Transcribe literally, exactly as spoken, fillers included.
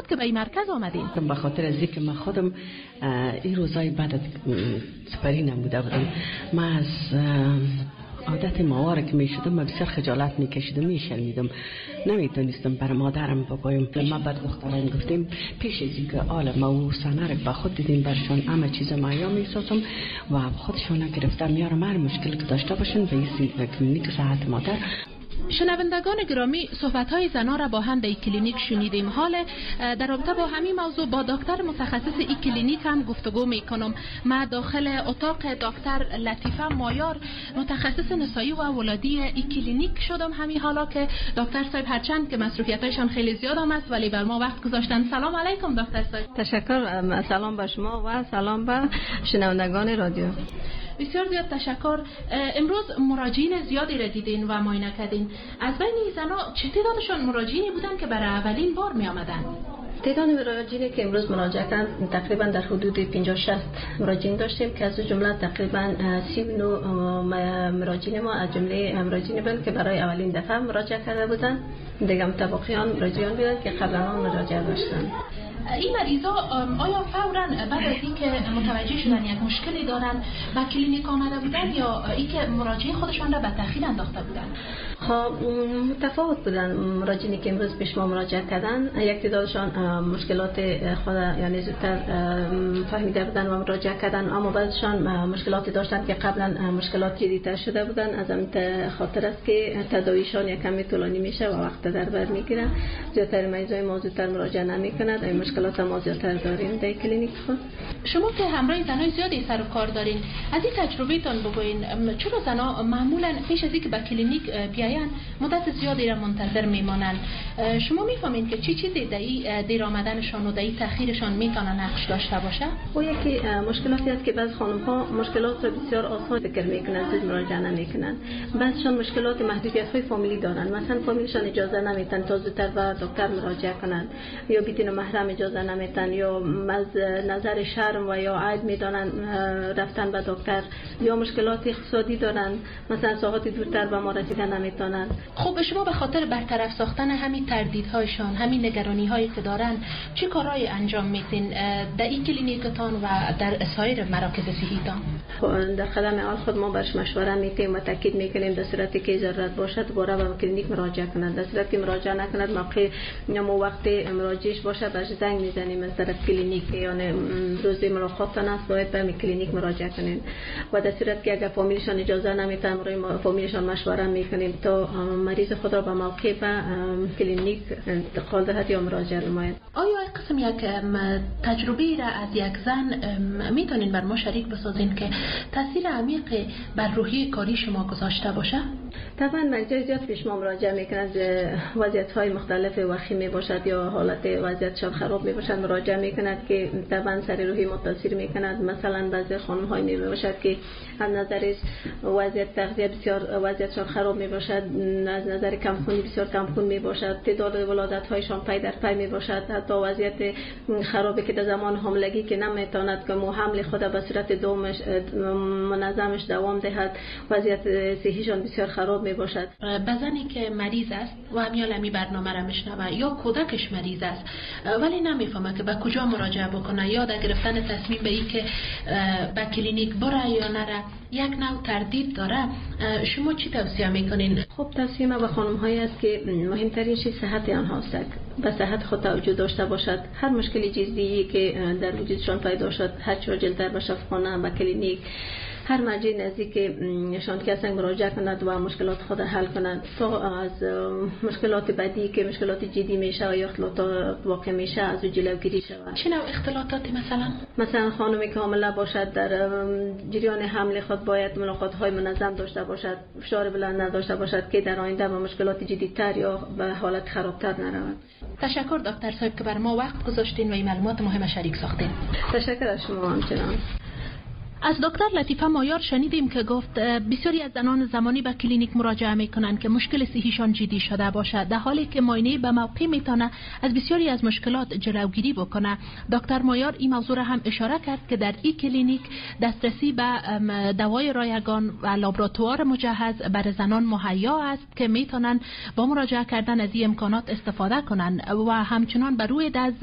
شد که به این مرکز آمدین؟ به خاطر از اینکه من خودم این روزای بعد سپری نموده بودم، من از عادت ماواره که می شدم من بسیار خجالت می کشیدم، می شرمیدم، نمیتونستم بر مادرم بگویم. ما بعد دختران گفتیم پیش از اینکه آل ما و سنه رو با خود دیدیم برشان همه چیز مایا می سازم و خودشان گرفتم میارم هر مشکلی که داشته باشن به این کلینیک صحت مادر. شنوندگان گرامی، صحبت‌های زنان را با هم در این کلینیک شنیدیم. حال در رابطه با همین موضوع با دکتر متخصص این کلینیک هم گفتگو میکنم. ما داخل اتاق دکتر لطیفه مایار متخصص نسایی و ولادی این کلینیک شدم. همین حالا که دکتر صاحب هرچند که مصروفیت‌هایشان خیلی زیاد هم است ولی بر ما وقت گذاشتن. سلام علیکم دکتر صاحب. تشکر. سلام به شما و سلام به شنوندگان رادیو. بسیار زیاد تشکر. امروز مراجعین زیادی را دیدین و معاینه کردین. از بین این زنا چه تعدادشان مراجعینی بودن که برای اولین بار می آمدن؟ تعداد مراجعینی که امروز مراجعه کردند تقریبا در حدود پنجاه شصت مراجعین داشتیم که از جمله تقریبا سی و نه مراجعین ما از جمله مراجعین بودند که برای اولین دفعه مراجعه کرده بودند. دیگه متبقیان مراجعین بودند که قبلا مراجعه داشتند. این مریضا آیا فوراً بعد از اینکه متوجه شدن یک مشکلی دارن به کلینیک آمده بودن یا اینکه مراجعه خودشان را به تأخیر انداخته بودن؟ خب متفاوت بودن. مراجعینی که امروز پیش ما مراجعه کردن یک تعدادشان مشکلات خود یعنی زودتر فهمیده بودن و مراجعه کردن، اما بعضیشان مشکلاتی داشتن که قبلا مشکلات جدی‌تر شده بودن. از همین خاطر است که تداویشان یک کمی طولانی میشه و وقت در بر میگیره. زیادتر مریضای ما زودتر مراجعه نمیکنند. این مشکلات ما زیادتر داریم در کلینیک خود. شما که همراه زنای زیادی سر و کار دارین، از این تجربه‌تان بگوین چرا زنا معمولا پیش از اینکه به کلینیک بیاین مدت زیادی را منتظر میمانند؟ شما میفهمین که چی چیزی در این دیر آمدنشان و در این تأخیرشان میتونه نقش داشته باشه؟ و یکی مشکلاتی است که بعض خانم‌ها مشکلات را بسیار آسان فکر میکنند، زود مراجعه نمیکنند. بعضیشان مشکلات محدودیت‌های فامیلی دارند، مثلا فامیلشان اجازه نمیدن تا زودتر به دکتر مراجعه کنند یا بدون محرم اجازه نمیتن یا از نظر شرم و یا عیب میدانن رفتن به دکتر یا مشکلات اقتصادی دارن، مثلا ساعات دورتر به ما رسیدن نمیتونن. خب شما به خاطر برطرف ساختن همین تردیدهایشان، همین نگرانی‌هایی که دارن چه کارهایی انجام میدین در این کلینیکتان و در سایر مراکز صحیتان؟ در قدم اول خود ما برش مشوره میدیم و تاکید میکنیم در صورتی که ضرورت باشد دوباره به کلینیک مراجعه کنند. در صورتی که مراجعه نکند موقع یا وقت مراجعهش باشه برش زنگ میزنیم از طرف کلینیک، یعنی روز ملاقاتتان است باید به کلینیک مراجعه کنین و در صورت که اگر فامیلشان اجازه نمیتن برای فامیلشان مشوره میکنیم تا مریض خود را به موقع به کلینیک انتقال دهد یا مراجعه نماید. آیا قسم یک تجربه را از یک زن میتونین بر ما شریک بسازین که تاثیر عمیق بر روحیه کاری شما گذاشته باشه؟ طبعا مریضای زیاد پیش ما مراجعه میکنند، وضعیت‌های مختلف وخیم می باشد یا حالت وضعیتشان خراب می باشد مراجعه میکنند که طبعا سر روحی متاثر میکند. مثلا بعضی خانم های می باشد که از نظر وضعیت تغذیه بسیار وضعیتشان خراب می باشد، از نظر کمخونی بسیار کمخون می باشد، تعداد ولادت هایشان پی در پی می باشد، حتی وضعیت خرابی که در زمان حاملگی که نمیتواند که مو حمل خود به صورت دومش منظمش دوام دهد، وضعیت صحیشان بسیار خراب می باشد. بزنی که مریض است و همیالمی برنامه را میشنوه یا کودکش مریض است ولی نمیفهمه که به کجا مراجعه بکنه یا در گرفتن تصمیم به این که به کلینیک بره یا نره یک نوع تردید داره، شما چی توصیه میکنین؟ خب توصیه ما به خانم هایی است که مهمترین چیز صحت آنها است، به صحت خود توجه داشته باشد. هر مشکلی جدی که در وجودشان پیدا شد هر چه جلوتر به شفاخانه به کلینیک هر مرجع نزدیک نشان که اصلا مراجعه کند و مشکلات خود حل کند تا از مشکلات بعدی که مشکلات جدی میشه یا اختلالات واقع میشه از جلوگیری شود. چه نوع اختلالاتی مثلا؟ مثلا خانمی که حامله باشد در جریان حمل خود باید ملاقات های منظم داشته باشد، فشار بلند نداشته باشد که در آینده با مشکلات جدی‌تر یا به حالت خرابتر نرود. تشکر دکتر صاحب که بر ما وقت گذاشتین و این معلومات مهم شریک ساختین. تشکر از شما همچنان. از دکتر لطیفه مایار شنیدیم که گفت بسیاری از زنان زمانی به کلینیک مراجعه میکنند که مشکل صحیشان جدی شده باشد، در حالی که معاینه به موقع میتونه از بسیاری از مشکلات جلوگیری بکنه. دکتر مایار این موضوع را هم اشاره کرد که در این کلینیک دسترسی به دوای رایگان و لابراتوار مجهز برای زنان مهیا است که میتونن با مراجعه کردن از این امکانات استفاده کنند و همچنان بر روی دست